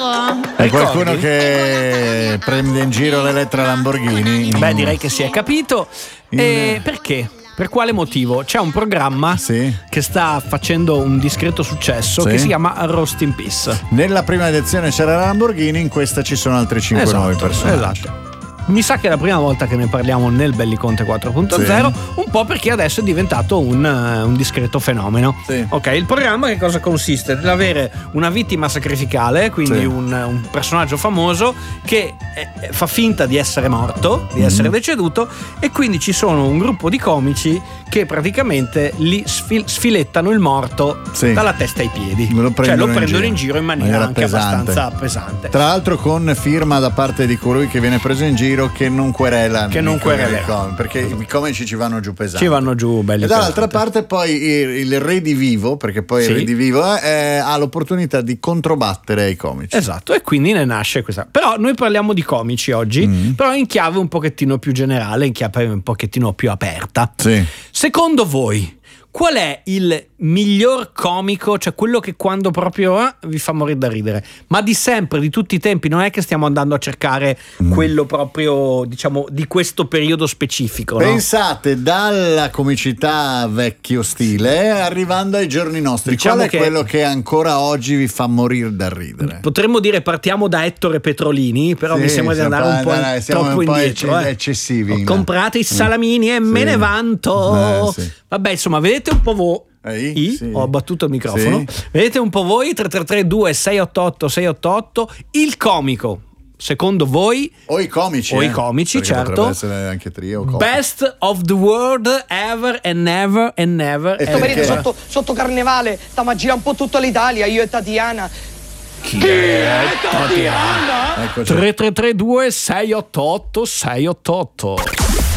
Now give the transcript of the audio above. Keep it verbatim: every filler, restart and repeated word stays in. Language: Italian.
È qualcuno che prende in giro l'Elettra Lamborghini? Beh, direi che si è capito. E perché? Per quale motivo? C'è un programma sì. che sta facendo un discreto successo, sì, che si chiama Roast in Peace. Nella prima edizione c'era la Lamborghini, in questa ci sono altri cinque esatto, nuovi personaggi. Esatto. Mi sa che è la prima volta che ne parliamo nel Belliconte quattro punto zero, sì, un po' perché adesso è diventato un, un discreto fenomeno. Sì. Ok, il programma che cosa consiste? Nell'avere una vittima sacrificale, quindi sì, un, un personaggio famoso che eh, fa finta di essere morto, di essere mm. deceduto, e quindi ci sono un gruppo di comici che praticamente li sfil- sfilettano il morto, sì, dalla testa ai piedi. Lo cioè lo prendono in giro in giro in maniera anche pesante. abbastanza pesante. Tra l'altro con firma da parte di colui che viene preso in giro che non querela, che non querela, perché i comici ci vanno giù pesanti, ci vanno giù belli e dall'altra pesanti. parte poi il, il redivivo, perché poi sì, il redivivo eh, ha l'opportunità di controbattere ai comici. Esatto, e quindi ne nasce questa. Però noi parliamo di comici oggi, mm. però in chiave un pochettino più generale, in chiave un pochettino più aperta. Sì. Secondo voi qual è il miglior comico, cioè quello che quando proprio eh, vi fa morire da ridere, ma di sempre, di tutti i tempi? Non è che stiamo andando a cercare mm. quello proprio, diciamo, di questo periodo specifico. Pensate, no? Dalla comicità vecchio stile arrivando ai giorni nostri, diciamo, qual è che quello che ancora oggi vi fa morire da ridere? Potremmo dire partiamo da Ettore Petrolini, però sì, mi sembra di andare un po' dai, dai, troppo un po indietro, ecce- eh. eccessivi. Comprate i salamini mm. e sì, me ne vanto. Eh, sì. Vabbè, insomma, vedete un po' voi. Ehi, sì. Ho abbattuto il microfono. Sì. Vedete un po' voi, tre tre tre due sei otto otto sei otto otto, il comico secondo voi, o i comici o eh? i comici, perché certo, potrebbe essere anche trio, best of the world ever and never and never. Questo periodo sotto, sotto carnevale stiamo a girare un po' tutta l'Italia, io e Tatiana. Chi, Chi è Tatiana? Tatiana? tre tre tre due sei otto otto sei otto otto.